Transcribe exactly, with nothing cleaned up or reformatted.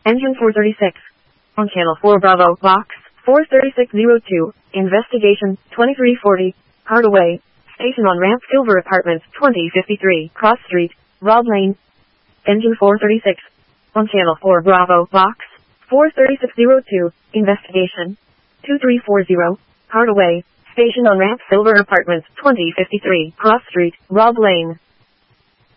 Engine four thirty-six. On Channel four Bravo, Box four thirty-six oh two, Investigation, twenty-three forty, Hardaway, Station on Ramp Silver Apartments, twenty fifty-three, Cross Street, Rob Lane. Engine four thirty-six. On Channel four Bravo, Box four thirty-six oh two, Investigation, twenty-three forty, Hardaway, Station on Ramp Silver Apartments, twenty fifty-three, Cross Street, Rob Lane.